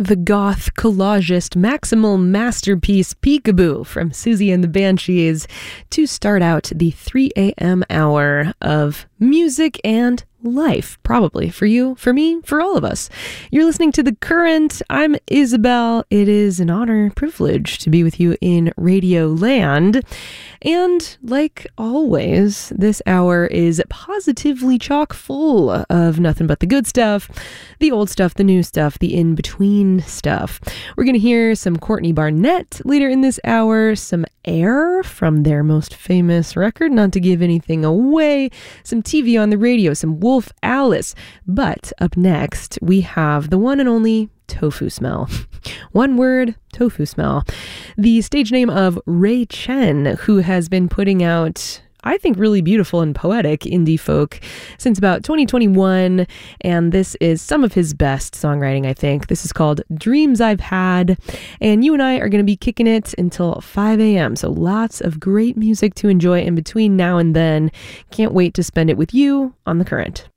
the goth collagist maximal masterpiece Peekaboo from Susie and the Banshees to start out the 3 a.m. hour of music and life, probably for you, for me, for all of us. You're listening to The Current. I'm Isabel. It is an honor, privilege to be with you in Radio Land. And like always, this hour is positively chock full of nothing but the good stuff, the old stuff, the new stuff, the in-between stuff. We're going to hear some Courtney Barnett later in this hour, some Air from their most famous record, not to give anything away, some TV on the radio, some Wolf Alice. But up next, we have the one and only Tofu Smell. One word, Tofu Smell. The stage name of Ray Chen, who has been putting out, I think, really beautiful and poetic indie folk since about 2021, and this is some of his best songwriting, I think. This is called Dreams I've Had, and you and I are going to be kicking it until 5 a.m., so lots of great music to enjoy in between now and then. Can't wait to spend it with you on The Current.